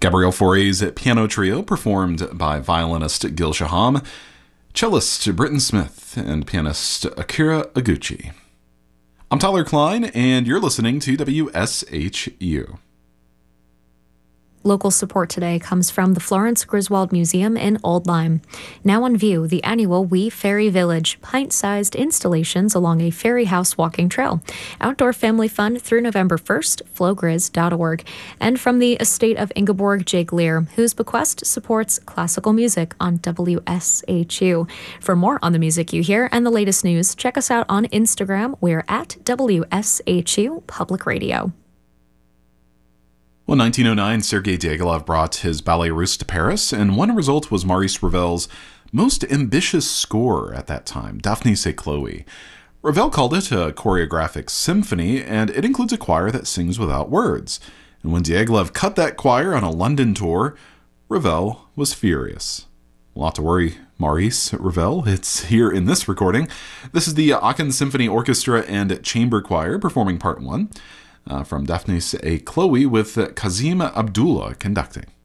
Gabriel Fauré's piano trio, performed by violinist Gil Shaham, cellist Britton Smith, and pianist Akira Iguchi. I'm Tyler Klein, and you're listening to WSHU. Local support today comes from the Florence Griswold Museum in Old Lyme. Now on view, the annual Wee Fairy Village, pint-sized installations along a fairy house walking trail. Outdoor family fun through November 1st, flowgriz.org. And from the estate of Ingeborg J. Gleer, whose bequest supports classical music on WSHU. For more on the music you hear and the latest news, check us out on Instagram. We're at WSHU Public Radio. Well, in 1909, Sergei Diaghilev brought his Ballet Russe to Paris, and one result was Maurice Ravel's most ambitious score at that time, Daphnis et Chloe. Ravel called it a choreographic symphony, and it includes a choir that sings without words. And when Diaghilev cut that choir on a London tour, Ravel was furious. Not to worry, Maurice Ravel, it's here in this recording. This is the Aachen Symphony Orchestra and Chamber Choir performing Part 1. From Daphnis et Chloe with Kazim Abdullah conducting.